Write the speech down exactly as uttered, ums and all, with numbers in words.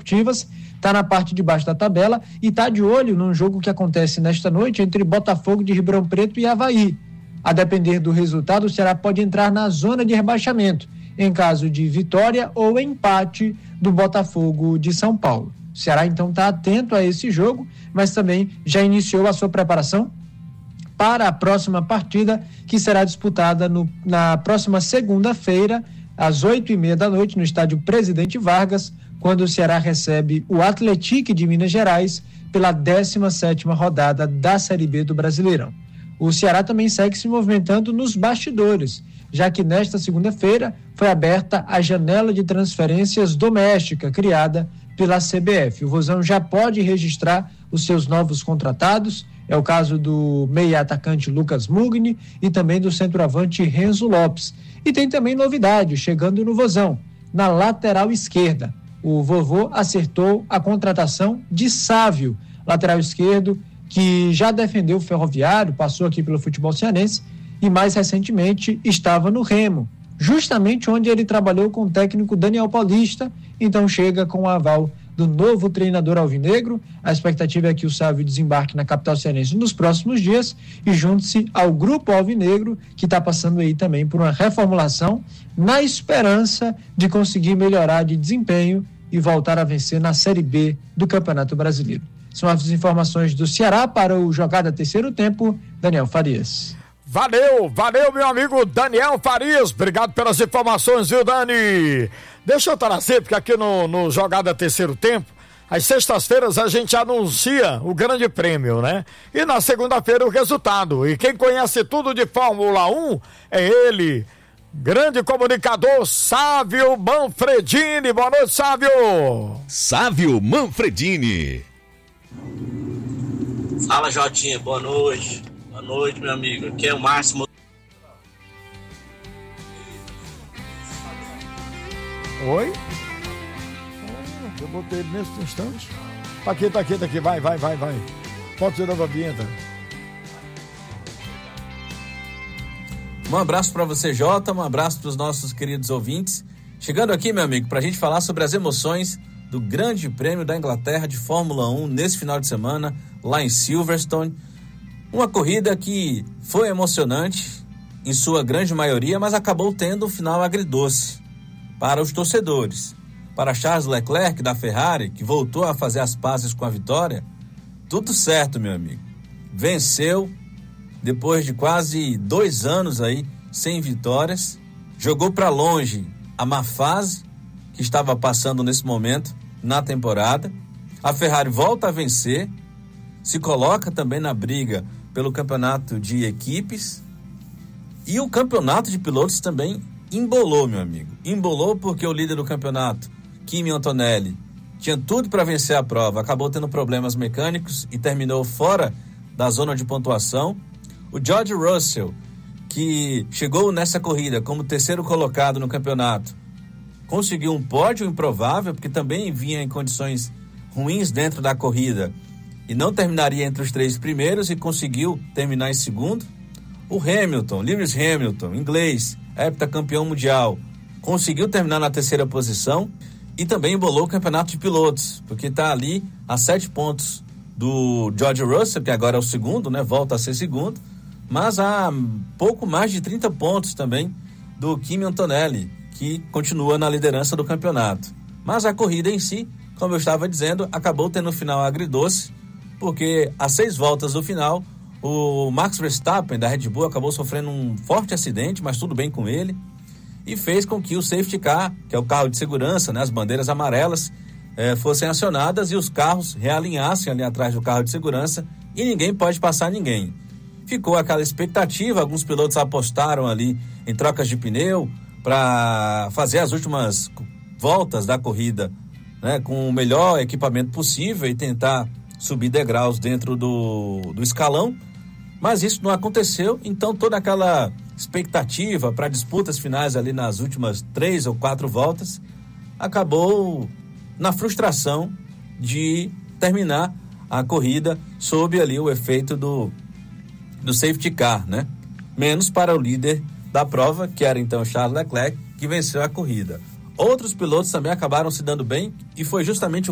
consecutivas, está na parte de baixo da tabela e está de olho num jogo que acontece nesta noite entre Botafogo de Ribeirão Preto e Avaí. A depender do resultado, o Ceará pode entrar na zona de rebaixamento, em caso de vitória ou empate do Botafogo de São Paulo. O Ceará, então, está atento a esse jogo, mas também já iniciou a sua preparação para a próxima partida, que será disputada no, na próxima segunda-feira, às oito e meia da noite, no estádio Presidente Vargas, quando o Ceará recebe o Atlético de Minas Gerais pela décima sétima rodada da Série B do Brasileirão. O Ceará também segue se movimentando nos bastidores, já que nesta segunda-feira foi aberta a janela de transferências doméstica criada pela C B F. O Vozão já pode registrar os seus novos contratados, é o caso do meia-atacante Lucas Mugni e também do centroavante Renzo Lopes. E tem também novidade chegando no Vozão, na lateral esquerda. O Vovô acertou a contratação de Sávio, lateral esquerdo, que já defendeu o Ferroviário, passou aqui pelo futebol cearense e mais recentemente estava no Remo, justamente onde ele trabalhou com o técnico Daniel Paulista. Então chega com o aval do novo treinador alvinegro. A expectativa é que o Sávio desembarque na capital cearense nos próximos dias e junte-se ao grupo alvinegro, que está passando aí também por uma reformulação, na esperança de conseguir melhorar de desempenho e voltar a vencer na Série B do Campeonato Brasileiro. São as informações do Ceará para o Jogada Terceiro Tempo, Daniel Farias. Valeu, valeu, meu amigo Daniel Farias, obrigado pelas informações, viu, Dani? Deixa eu trazer, porque aqui no, no Jogada Terceiro Tempo, às sextas-feiras a gente anuncia o grande prêmio, né? E na segunda-feira o resultado. E quem conhece tudo de Fórmula um é ele, grande comunicador Sávio Manfredini. Boa noite, Sávio. Sávio Manfredini. Fala, Jotinha, boa noite. Boa noite, meu amigo. Aqui é o Máximo. Oi? Eu botei ele nesse instante. Tá aqui, tá aqui, tá aqui. Vai, vai, vai, vai. Pode tirar a vinheta. Um abraço para você, Jota. Um abraço para os nossos queridos ouvintes. Chegando aqui, meu amigo, para a gente falar sobre as emoções do Grande Prêmio da Inglaterra de Fórmula um nesse final de semana, lá em Silverstone. Uma corrida que foi emocionante, em sua grande maioria, mas acabou tendo um final agridoce para os torcedores. Para Charles Leclerc, da Ferrari, que voltou a fazer as pazes com a vitória, tudo certo, meu amigo. Venceu, depois de quase dois anos aí, sem vitórias, jogou para longe a má fase que estava passando nesse momento na temporada. A Ferrari volta a vencer, se coloca também na briga pelo campeonato de equipes, e o campeonato de pilotos também embolou, meu amigo. Embolou porque o líder do campeonato, Kimi Antonelli, tinha tudo para vencer a prova, acabou tendo problemas mecânicos e terminou fora da zona de pontuação. O George Russell, que chegou nessa corrida como terceiro colocado no campeonato, conseguiu um pódio improvável, porque também vinha em condições ruins dentro da corrida e não terminaria entre os três primeiros, e conseguiu terminar em segundo. O Hamilton, Lewis Hamilton, inglês, heptacampeão mundial, conseguiu terminar na terceira posição e também embolou o campeonato de pilotos, porque está ali a sete pontos do George Russell, que agora é o segundo, né? Volta a ser segundo, mas há pouco mais de trinta pontos também do Kimi Antonelli, que continua na liderança do campeonato. Mas a corrida em si, como eu estava dizendo, acabou tendo um final agridoce, porque às seis voltas do final, o Max Verstappen, da Red Bull, acabou sofrendo um forte acidente, mas tudo bem com ele, e fez com que o safety car, que é o carro de segurança, né, as bandeiras amarelas, eh, fossem acionadas e os carros realinhassem ali atrás do carro de segurança, e ninguém pode passar ninguém. Ficou aquela expectativa, alguns pilotos apostaram ali em trocas de pneu para fazer as últimas voltas da corrida, né, com o melhor equipamento possível e tentar subir degraus dentro do, do escalão, mas isso não aconteceu. Então toda aquela expectativa para disputas finais ali nas últimas três ou quatro voltas acabou na frustração de terminar a corrida sob ali o efeito do, do safety car, né? Menos para o líder da prova, que era então Charles Leclerc, que venceu a corrida. Outros pilotos também acabaram se dando bem, e foi justamente o